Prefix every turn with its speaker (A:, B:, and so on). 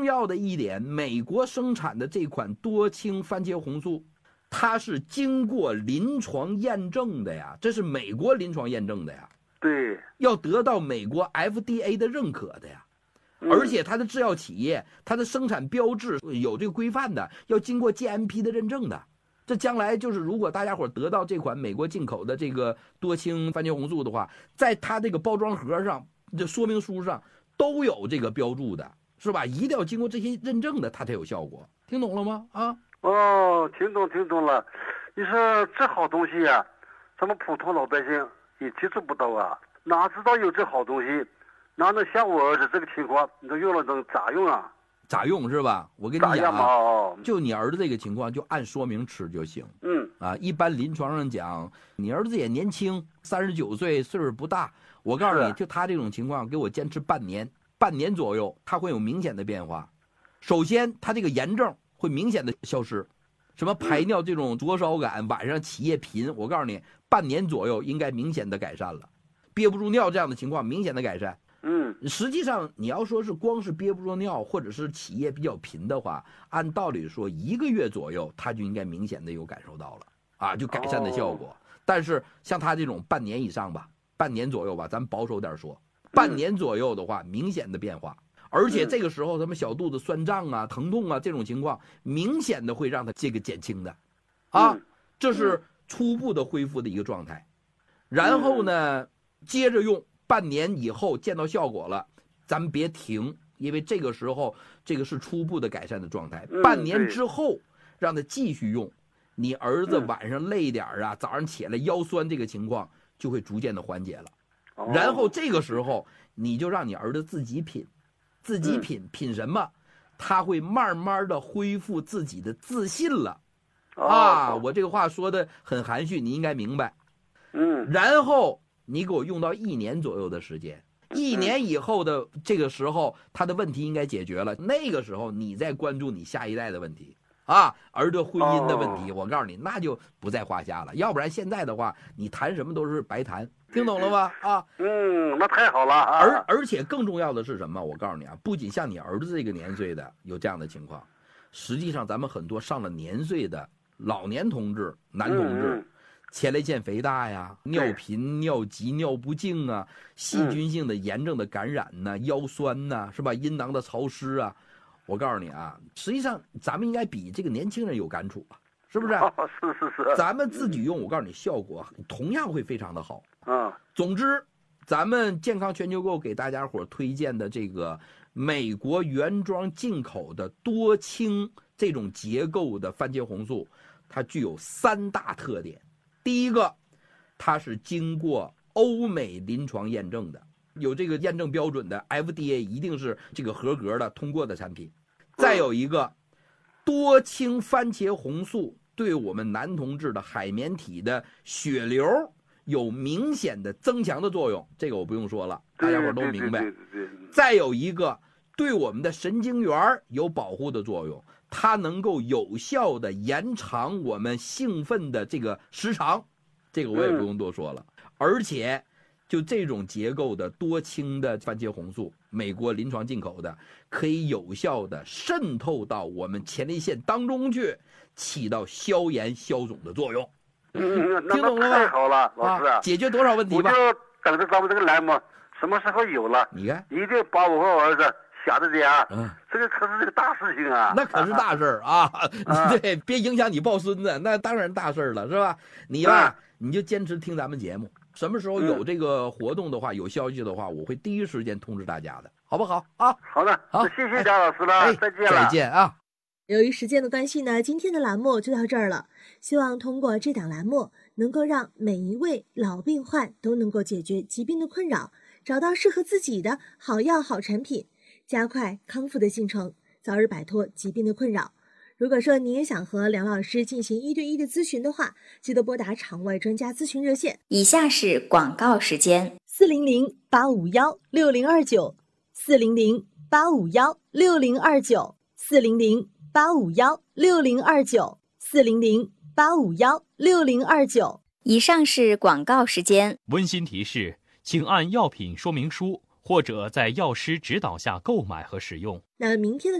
A: 重要的一点，美国生产的这款多氢番茄红素，它是经过临床验证的呀，这是美国临床验证的呀，
B: 对，
A: 要得到美国 FDA 的认可的呀。而且它的制药企业，它的生产标志有这个规范的，要经过 GMP 的认证的。这将来就是，如果大家伙得到这款美国进口的这个多氢番茄红素的话，在它这个包装盒上、这说明书上都有这个标注的，是吧？一定要经过这些认证的，它才有效果。听懂了吗？啊？
B: 哦，听懂了。你说这好东西呀，咱们普通老百姓也接触不到啊，哪知道有这好东西？哪能像我儿子这个情况，你都用了能咋用啊？
A: 咋用是吧？我跟你讲啊，就你儿子这个情况，就按说明吃就行。一般临床上讲，你儿子也年轻，39岁，岁数不大。我告诉你，就他这种情况，给我坚持半年左右，他会有明显的变化。首先，他这个炎症会明显的消失，什么排尿这种灼烧感，晚上起夜频，我告诉你，半年左右应该明显的改善了。憋不住尿这样的情况明显的改善。实际上你要说是光是憋不住尿或者是起夜比较频的话，按道理说1个月左右他就应该明显的有感受到了啊，就改善的效果。但是像他这种半年以上吧，半年左右吧，咱们保守点说，半年左右的话明显的变化，而且这个时候咱们小肚子酸胀啊、疼痛啊这种情况明显的会让他这个减轻的啊，这是初步的恢复的一个状态。然后呢接着用，半年以后见到效果了，咱们别停，因为这个时候这个是初步的改善的状态。半年之后让他继续用，你儿子晚上累点啊，早上起来腰酸这个情况就会逐渐的缓解了。然后这个时候你就让你儿子自己品品什么，他会慢慢的恢复自己的自信了。我这个话说的很含蓄，你应该明白。然后你给我用到1年左右的时间，1年以后的这个时候，他的问题应该解决了。那个时候你再关注你下一代的问题啊，儿子婚姻的问题，我告诉你，那就不在话下了。要不然现在的话，你谈什么都是白谈，听懂了吧？啊，
B: 那太好了啊。
A: 而且更重要的是什么？我告诉你啊，不仅像你儿子这个年岁的有这样的情况，实际上咱们很多上了年岁的老年同志、男同志。前列腺肥大呀，尿频、尿急、尿不尽啊，细菌性的炎症的感染呐，腰酸呐，是吧？阴囊的潮湿啊，我告诉你啊，实际上咱们应该比这个年轻人有感触啊，是不是？
B: 是。
A: 咱们自己用，我告诉你，效果同样会非常的好。总之，咱们健康全球购给大家伙推荐的这个美国原装进口的多氢这种结构的番茄红素，它具有3大特点。第一个，它是经过欧美临床验证的，有这个验证标准的 FDA 一定是这个合格的通过的产品。再有一个，多氢番茄红素对我们男同志的海绵体的血流有明显的增强的作用，这个我不用说了，大家伙都明白。再有一个，对我们的神经元有保护的作用，它能够有效的延长我们兴奋的这个时长，这个我也不用多说了。而且就这种结构的多氢的番茄红素，美国临床进口的，可以有效的渗透到我们前列腺当中去，起到消炎消肿的作用。听懂了吗？
B: 太好了，老师
A: 解决多少问题吧？
B: 我就等着咱们这个栏目什么时候有了，
A: 你看
B: 一定把我和我儿子想着点啊。这个可是这个大事情啊，
A: 那可是大事啊！对，别影响你抱孙子，那当然大事了，是吧？你吧，你就坚持听咱们节目，什么时候有这个活动的话，有消息的话，我会第一时间通知大家的，好不好啊？
B: 好的，好，谢谢贾老师了，再见了，
A: 再见啊！
C: 由于时间的关系呢，今天的栏目就到这儿了。希望通过这档栏目，能够让每一位老病患都能够解决疾病的困扰，找到适合自己的好药好产品，加快康复的进程，早日摆脱疾病的困扰。如果说你也想和梁老师进行1对1的咨询的话，记得拨打场外专家咨询热线。
D: 以下是广告时间
C: ，400-851-6029，400-851-6029，400-851-6029。
D: 以上是广告时间。
E: 温馨提示，请按药品说明书或者在药师指导下购买和使用。
C: 那明天的